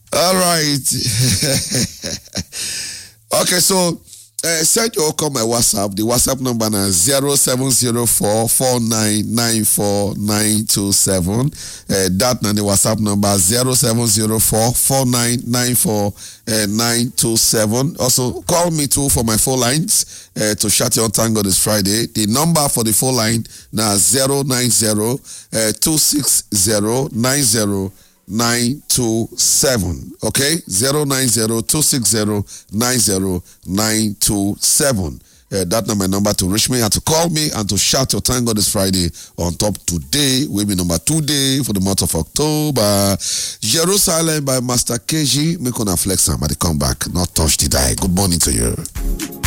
All right. Okay, so send your call my WhatsApp. The WhatsApp number is 0704-4994-927. That na the WhatsApp number 0704-4994-927. Also, call me too for my phone lines to shout you on Thank God It's Friday. The number for the phone line now 090-260-90 927. Okay, 090-260-90927. That number to reach me and to call me and to shout your Thank God It's Friday on top today. Will be number 2 day for the month of October. Jerusalem by Master KG. Make on a flex and come back. Not touch the die. Good morning to you.